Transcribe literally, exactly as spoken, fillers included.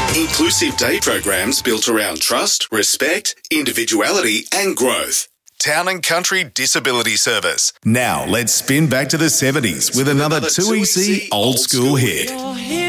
Inclusive day programs built around trust, respect, individuality and growth. Town and Country Disability Service. Now let's spin back to the seventies with another two E C old school hit.